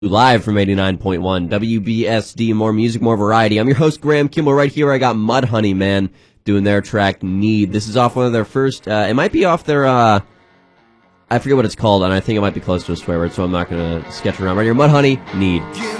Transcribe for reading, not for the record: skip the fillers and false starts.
Live from 89.1 WBSD, more music, more variety. I'm your host, Graham Kimball. Right here, I got Mudhoney, man, doing their track, Need. This is off one of their first, it might be off their, I forget what it's called, and I think it might be close to a swear word, so I'm not going to sketch around. Right here, Mudhoney, Need.